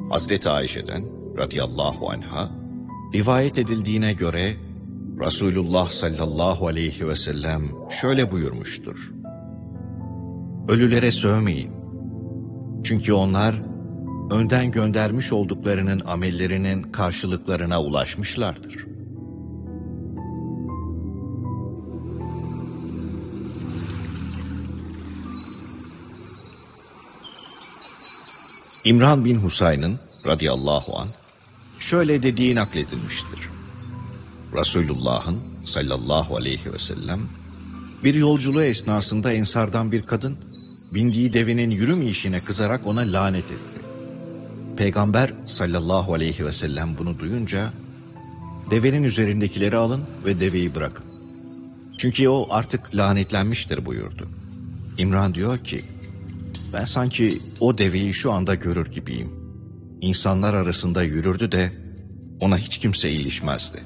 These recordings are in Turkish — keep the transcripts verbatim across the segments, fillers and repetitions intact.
Hazreti Ayşe'den radıyallahu anha rivayet edildiğine göre Resulullah sallallahu aleyhi ve sellem şöyle buyurmuştur: Ölülere sövmeyin. Çünkü onlar önden göndermiş olduklarının amellerinin karşılıklarına ulaşmışlardır. İmran bin Husayn'ın radıyallahu anh şöyle dediği nakledilmiştir. Resulullah'ın sallallahu aleyhi ve sellem bir yolculuğu esnasında ensardan bir kadın bindiği devinin yürümeyişine kızarak ona lanet etti. Peygamber sallallahu aleyhi ve sellem bunu duyunca devenin üzerindekileri alın ve deveyi bırakın. Çünkü o artık lanetlenmiştir buyurdu. İmran diyor ki, ben sanki o deveyi şu anda görür gibiyim. İnsanlar arasında yürürdü de ona hiç kimse ilişmezdi.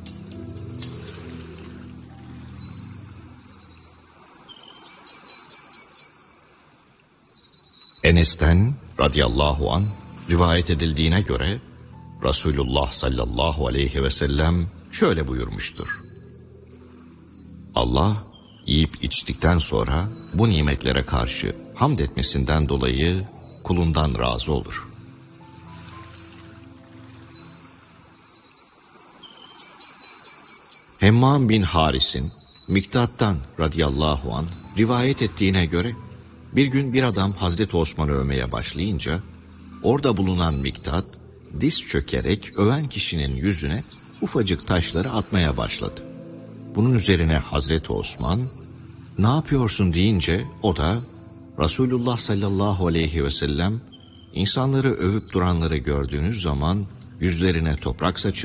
Enes'ten radıyallahu anh rivayet edildiğine göre Resulullah sallallahu aleyhi ve sellem şöyle buyurmuştur: Allah yiyip içtikten sonra bu nimetlere karşı hamd etmesinden dolayı kulundan razı olur. Hemmam bin Haris'in Miktat'tan radıyallahu anh rivayet ettiğine göre bir gün bir adam Hazreti Osman'ı övmeye başlayınca orada bulunan Miktat diz çökerek öven kişinin yüzüne ufacık taşları atmaya başladı. Bunun üzerine Hazreti Osman ne yapıyorsun deyince o da Resulullah sallallahu aleyhi ve sellem insanları övüp duranları gördüğünüz zaman yüzlerine toprak saçın